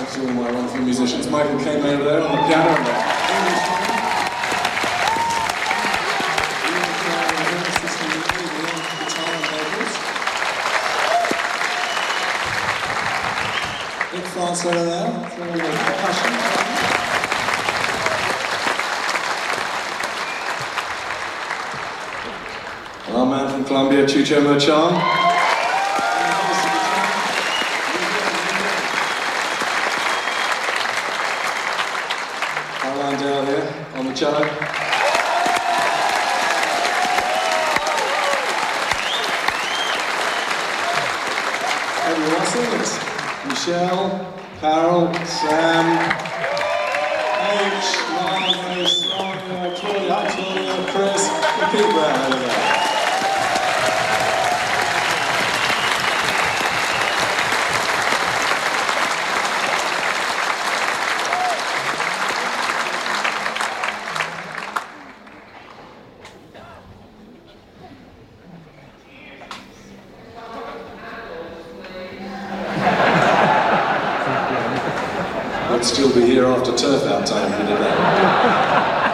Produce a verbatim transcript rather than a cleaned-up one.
to all my wonderful musicians. Michael came over there on the piano and the English guitar and vocals. Nick France over there for all the percussion. And our man from Colombia, Chucho Merchan. Down here on the cello. Everyone sings. Michelle, Carol, Sam, H, Marvin, Sonia, Claudia, Claudia, Chris, the people out over there. I'd still be here after turf out time if you did that.